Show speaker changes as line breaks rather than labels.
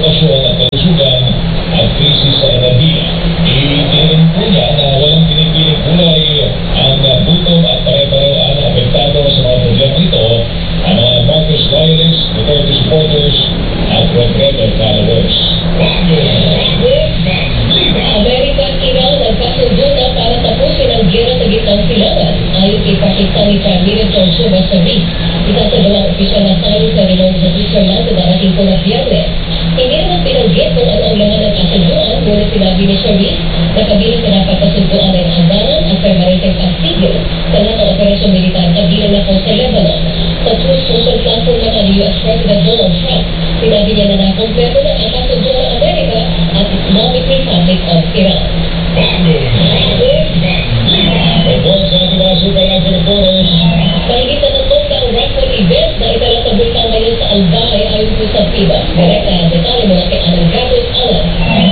sitwasyon at kalusugan at krisis sa enerhiya. Itinigin po niya na walang pinipiling kulay ang gutom at pare-pareho ang apektado sa mga problema ito ang mga Marcos loyalists, Duterte supporters at Robredo followers.
Amerika at Iran nagkasundo na para tapusin ang gera sa gitnang silangan ayon kay Pakistan ni Prime Minister Shehbaz Sharif. Isa sa dalawang opisyal na tayo sa Riyadh sa Switzerland sa darating po na Biyernes. Hindi naman pinanggit kung ano ang laman ng kasunduan, ngunit sinabi ni Sharif na kabilang sa dapat kasunduan ay hangganan at permanenteng pagtigil sa lahat ng operasyon militar kabilang na po sa Lebanon. Sa Truth Social platform naman ni U.S. President Donald Trump, sinabi niya na